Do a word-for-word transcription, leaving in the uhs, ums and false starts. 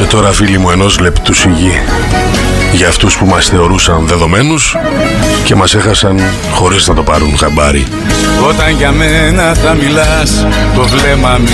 τώρα φίλοι μου ενός λεπτού σιγή για αυτούς που μας θεωρούσαν δεδομένους και μας έχασαν χωρίς να το πάρουν χαμπάρι. Όταν για μένα θα μιλάς, το βλέμμα